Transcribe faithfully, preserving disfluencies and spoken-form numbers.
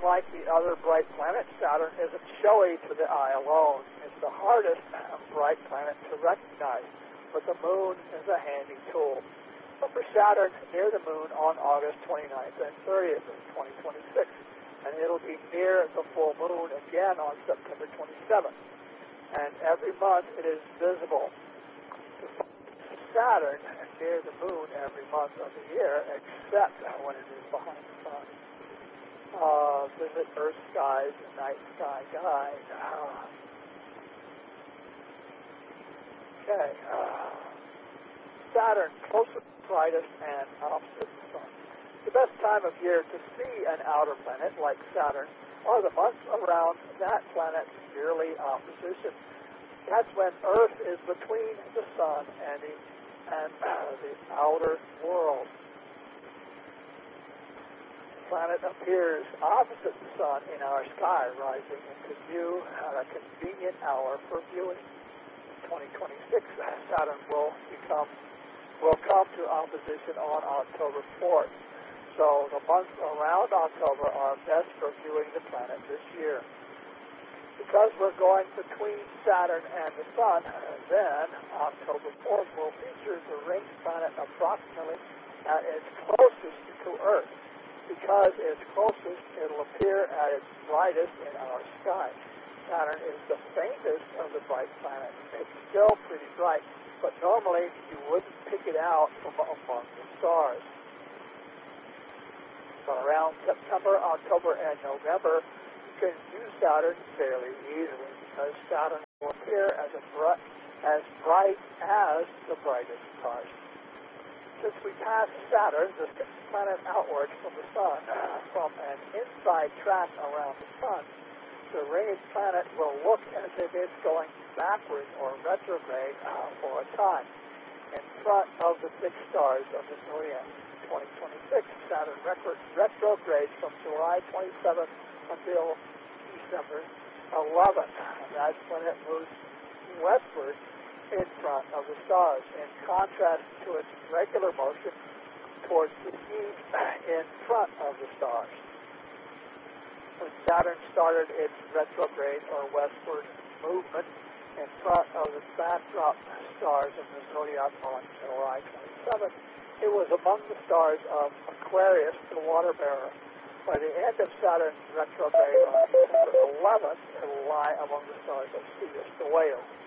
unlike the other bright planets, Saturn isn't showy to the eye alone. It's the hardest bright planet to recognize, but the moon is a handy tool. Look for Saturn near the moon on August twenty-ninth and thirtieth of twenty twenty-six, and it'll be near the full moon again on September twenty-seventh. And every month it is visible. Saturn near the moon every month of the year, except when it is behind the sun. Uh, visit Earth Skies Night Sky Guide. Uh, okay. Uh, Saturn, closest, brightest, and opposite the sun. The best time of year to see an outer planet like Saturn are the months around that planet's yearly opposition. That's when Earth is between the sun and the, and, uh, the outer world. The planet appears opposite the sun in our sky, rising into view at a convenient hour for viewing. In twenty twenty-six, Saturn will become will come to opposition on October fourth. So the months around October are best for viewing the planet this year. Because we're going between Saturn and the sun, then October fourth will feature the ring planet approximately at its closest to Earth. Because it's closest, it'll appear at its brightest in our sky. Saturn is the faintest of the bright planets. It's still pretty bright, but normally you wouldn't pick it out from among the stars. But around September, October, and November, you can view Saturn fairly easily because Saturn will appear as, a bright, as bright as the brightest stars. Since we pass Saturn, the sixth planet outward from the sun, uh, from an inside track around the sun, the ringed planet will look as if it's going backwards or retrograde uh, for a time in front of the six stars of the zodiac. twenty twenty-six, Saturn retrogrades from July twenty-seventh until December eleventh. That's when it moves westward in front of the stars, in contrast to its regular motion towards the east in front of the stars. When Saturn started its retrograde or westward movement in front of the backdrop stars of the zodiac on July twenty-seventh, it was among the stars of Aquarius, the water bearer. By the end of Saturn's retrograde on December eleventh, it will lie among the stars of Sirius, the whale.